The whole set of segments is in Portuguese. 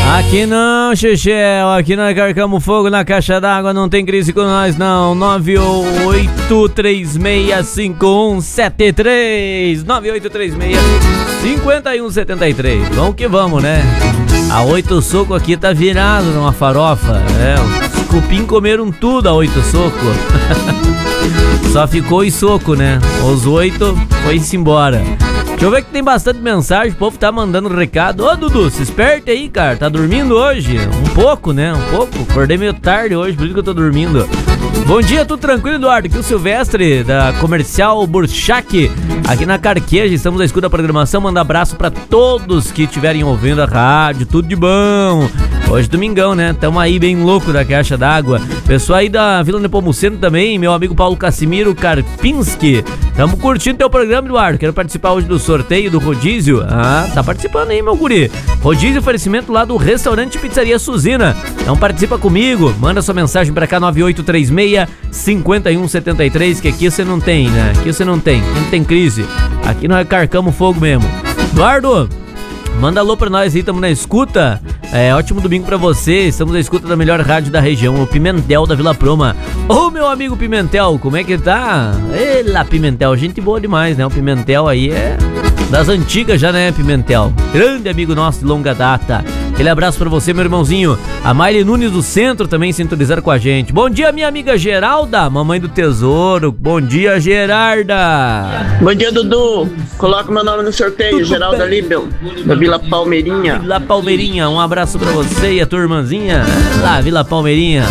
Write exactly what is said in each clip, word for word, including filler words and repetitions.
Aqui não, Chechel, aqui nós carcamos fogo na caixa d'água, não tem crise com nós não. Nove oito três seis cinco um sete três, nove oito três seis cinco um sete três. Vamos que vamos, né? A oito soco aqui tá virado numa farofa. É, os cupim comeram tudo a oito soco. Só ficou o soco, né? Os oito foi-se embora. Deixa eu ver que tem bastante mensagem, o povo tá mandando recado. Ô Dudu, se esperte aí, cara, tá dormindo hoje? Um pouco, né? Um pouco, acordei meio tarde hoje, por isso que eu tô dormindo. Bom dia, tudo tranquilo, Eduardo? Aqui o Silvestre, da Comercial Burchac, aqui na Carqueja, estamos à escuta da programação. Manda abraço pra todos que estiverem ouvindo a rádio, tudo de bom. Hoje domingão, né? Tamo aí bem louco da caixa d'água. Pessoal aí da Vila Nepomuceno também, meu amigo Paulo Casimiro Karpinski. Tamo curtindo teu programa, Eduardo. Quero participar hoje do sorteio do rodízio. Ah, tá participando aí, meu guri. Rodízio oferecimento lá do restaurante Pizzaria Suzina. Então participa comigo, manda sua mensagem pra cá, nove oito três seis cinco um sete três, que aqui você não tem, né? Aqui você não tem, aqui não tem crise. Aqui nós carcamos fogo mesmo. Eduardo, manda alô pra nós aí, tamo na escuta. É, ótimo domingo pra você, estamos na escuta da melhor rádio da região, o Pimentel da Vila Proma. Ô, meu amigo Pimentel, como é que tá? Ela, Pimentel, gente boa demais, né? O Pimentel aí é das antigas já, né, Pimentel? Grande amigo nosso de longa data. Aquele abraço pra você, meu irmãozinho. A Maile Nunes do Centro também sintonizaram com a gente. Bom dia, minha amiga Geralda, mamãe do tesouro. Bom dia, Gerarda. Bom dia, Dudu. Coloca meu nome no sorteio, Tudo Geralda bem. Libel, da Vila Palmeirinha. Vila Palmeirinha, um abraço pra você e a tua irmãzinha lá, Vila Palmeirinha.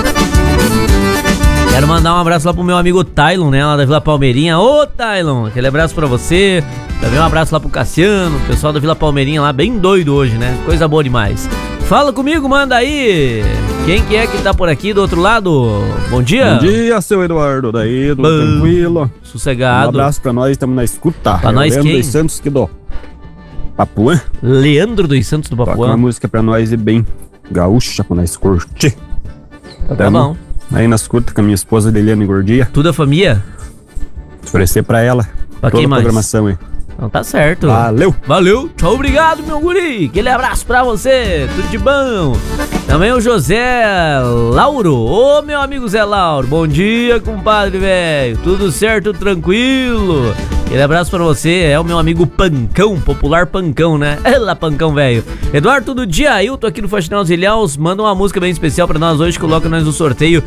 Quero mandar um abraço lá pro meu amigo Tylon, né, lá da Vila Palmeirinha. Ô, Tylon, aquele abraço pra você. Também um abraço lá pro Cassiano, o pessoal da Vila Palmeirinha lá, bem doido hoje, né? Coisa boa demais. Fala comigo, manda aí. Quem que é que tá por aqui do outro lado? Bom dia. Bom dia, seu Eduardo, daí, tudo Bom, tranquilo. Sossegado. Um abraço pra nós, estamos na escuta. Pra nós Leandro quem? dos Santos que do Papuã. Leandro dos Santos do Papuã. Toca uma música pra nós e bem gaúcha pra nós curtir. Tá, tá bom. Aí na escuta com a minha esposa Liliane Gordia. Tudo a família? Oferecer pra ela pra toda quem a mais? Programação aí. Então tá certo. Valeu. Valeu. Tchau, obrigado, meu guri. Aquele abraço pra você. Tudo de bom. Também o José Lauro. Ô, meu amigo Zé Lauro. Bom dia, compadre, velho. Tudo certo, tranquilo. Aquele abraço pra você. É o meu amigo Pancão, popular Pancão, né? É lá, Pancão, velho. Eduardo, todo dia. Eu tô aqui no Faxinal dos Ilhaus. Manda uma música bem especial pra nós hoje. Coloca nós no sorteio